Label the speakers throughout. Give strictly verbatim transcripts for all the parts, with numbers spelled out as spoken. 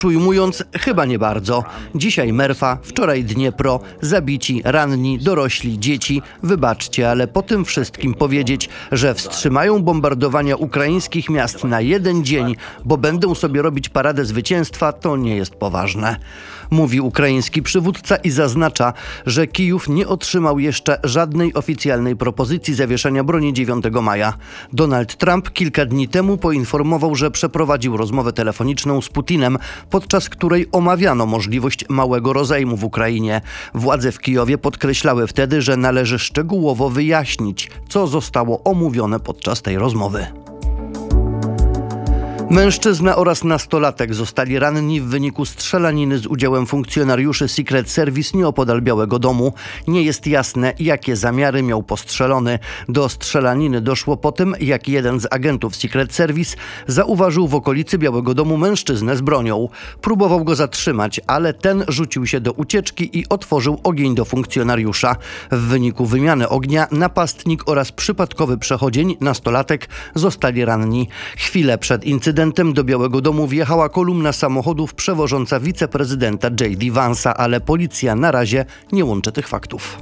Speaker 1: Ujmując, chyba nie bardzo. Dzisiaj Merfa, wczoraj Dniepro, zabici, ranni, dorośli, dzieci. Wybaczcie, ale po tym wszystkim powiedzieć, że wstrzymają bombardowania ukraińskich miast na jeden dzień, bo będą sobie robić paradę zwycięstwa, to nie jest poważne. Mówi ukraiński przywódca i zaznacza, że Kijów nie otrzymał jeszcze żadnej oficjalnej propozycji zawieszenia broni dziewiątego maja. Donald Trump kilka dni temu poinformował, że przeprowadził rozmowę telefoniczną z Putinem, podczas której omawiano możliwość małego rozejmu w Ukrainie. Władze w Kijowie podkreślały wtedy, że należy szczegółowo wyjaśnić, co zostało omówione podczas tej rozmowy. Mężczyzna oraz nastolatek zostali ranni w wyniku strzelaniny z udziałem funkcjonariuszy Secret Service nieopodal Białego Domu. Nie jest jasne, jakie zamiary miał postrzelony. Do strzelaniny doszło po tym, jak jeden z agentów Secret Service zauważył w okolicy Białego Domu mężczyznę z bronią. Próbował go zatrzymać, ale ten rzucił się do ucieczki i otworzył ogień do funkcjonariusza. W wyniku wymiany ognia napastnik oraz przypadkowy przechodzień, nastolatek, zostali ranni. Chwilę przed incydentem do Białego Domu wjechała kolumna samochodów przewożąca wiceprezydenta J D Vance'a, ale policja na razie nie łączy tych faktów.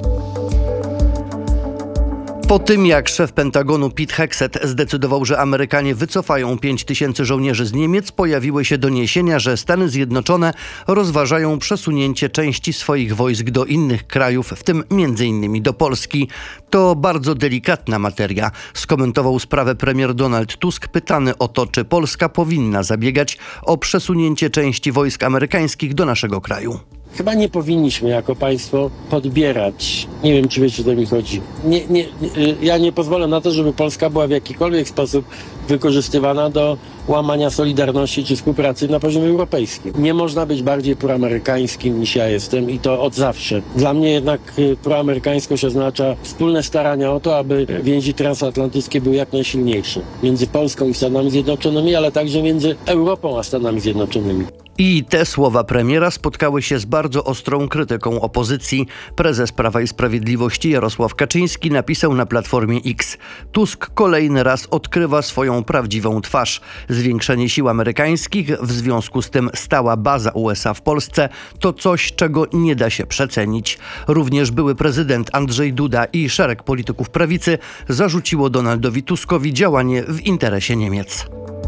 Speaker 1: Po tym, jak szef Pentagonu Pete Hegseth zdecydował, że Amerykanie wycofają pięć tysięcy żołnierzy z Niemiec, pojawiły się doniesienia, że Stany Zjednoczone rozważają przesunięcie części swoich wojsk do innych krajów, w tym między innymi do Polski. To bardzo delikatna materia, skomentował sprawę premier Donald Tusk, pytany o to, czy Polska powinna zabiegać o przesunięcie części wojsk amerykańskich do naszego kraju.
Speaker 2: Chyba nie powinniśmy jako państwo podbierać. Nie wiem, czy wiecie, o co mi chodzi. Nie, nie, ja nie pozwolę na to, żeby Polska była w jakikolwiek sposób wykorzystywana do łamania solidarności czy współpracy na poziomie europejskim. Nie można być bardziej proamerykańskim niż ja jestem i to od zawsze. Dla mnie jednak proamerykańskość oznacza wspólne starania o to, aby więzi transatlantyckie były jak najsilniejsze. Między Polską i Stanami Zjednoczonymi, ale także między Europą a Stanami Zjednoczonymi.
Speaker 1: I te słowa premiera spotkały się z bardzo ostrą krytyką opozycji. Prezes Prawa i Sprawiedliwości Jarosław Kaczyński napisał na Platformie X: Tusk kolejny raz odkrywa swoją prawdziwą twarz. Zwiększenie sił amerykańskich, w związku z tym stała baza U S A w Polsce, to coś, czego nie da się przecenić. Również były prezydent Andrzej Duda i szereg polityków prawicy zarzuciło Donaldowi Tuskowi działanie w interesie Niemiec.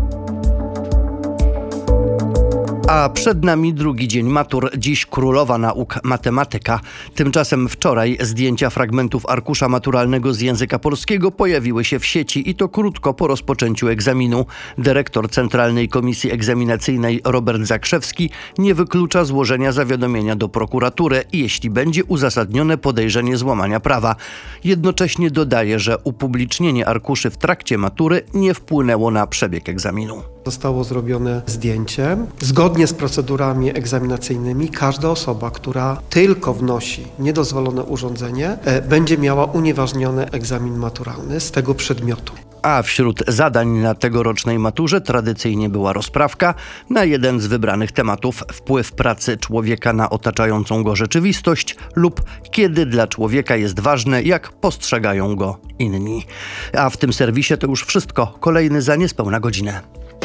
Speaker 1: A przed nami drugi dzień matur, dziś królowa nauk matematyka. Tymczasem wczoraj zdjęcia fragmentów arkusza maturalnego z języka polskiego pojawiły się w sieci i to krótko po rozpoczęciu egzaminu. Dyrektor Centralnej Komisji Egzaminacyjnej Robert Zakrzewski nie wyklucza złożenia zawiadomienia do prokuratury, jeśli będzie uzasadnione podejrzenie złamania prawa. Jednocześnie dodaje, że upublicznienie arkuszy w trakcie matury nie wpłynęło na przebieg egzaminu.
Speaker 3: Zostało zrobione zdjęcie. Zgodnie z procedurami egzaminacyjnymi każda osoba, która tylko wnosi niedozwolone urządzenie, będzie miała unieważniony egzamin maturalny z tego przedmiotu.
Speaker 1: A wśród zadań na tegorocznej maturze tradycyjnie była rozprawka na jeden z wybranych tematów: wpływ pracy człowieka na otaczającą go rzeczywistość lub kiedy dla człowieka jest ważne, jak postrzegają go inni. A w tym serwisie to już wszystko. Kolejny za niespełna godzinę.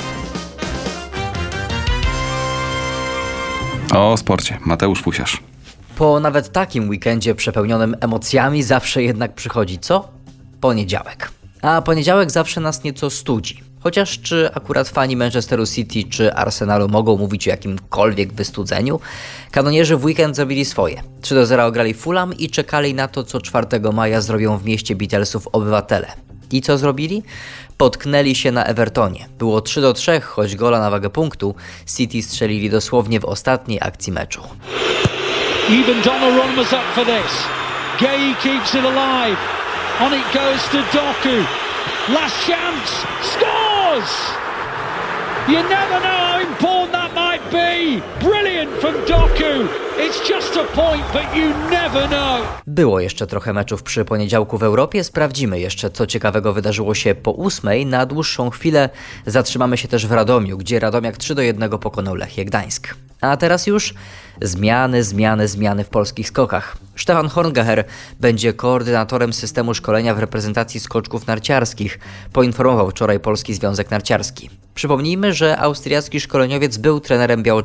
Speaker 4: O sporcie. Mateusz Fusiarz.
Speaker 5: Po nawet takim weekendzie przepełnionym emocjami zawsze jednak przychodzi co? Poniedziałek. A poniedziałek zawsze nas nieco studzi. Chociaż czy akurat fani Manchesteru City czy Arsenalu mogą mówić o jakimkolwiek wystudzeniu? Kanonierzy w weekend zrobili swoje. trzy do zera ograli Fulham i czekali na to, co czwartego maja zrobią w mieście Beatlesów obywatele. I co zrobili? Potknęli się na Evertonie. Było trzy do trzech, choć gola na wagę punktu City strzelili dosłownie w ostatniej akcji meczu.
Speaker 6: Even Donnarumma's up for this. Gay keeps it alive. On it goes to Doku. Last chance. Scores! You never know how important that might be. Brilliant from Doku. It's just a point, but you never know.
Speaker 5: Było jeszcze trochę meczów przy poniedziałku w Europie. Sprawdzimy jeszcze, co ciekawego wydarzyło się po ósmej. Na dłuższą chwilę zatrzymamy się też w Radomiu, gdzie Radomiak trzy do jednego pokonał Lechię Gdańsk. A teraz już zmiany, zmiany, zmiany w polskich skokach. Stefan Horngacher będzie koordynatorem systemu szkolenia w reprezentacji skoczków narciarskich, poinformował wczoraj Polski Związek Narciarski. Przypomnijmy, że austriacki szkoleniowiec był trenerem biało